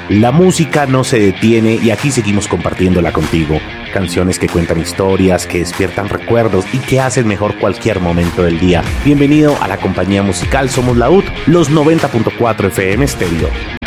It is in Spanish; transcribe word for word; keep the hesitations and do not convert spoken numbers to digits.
La música no se detiene y aquí seguimos compartiéndola contigo. Canciones que cuentan historias, que despiertan recuerdos y que hacen mejor cualquier momento del día. Bienvenido a la compañía musical. Somos Laúd, los noventa punto cuatro F M Stereo.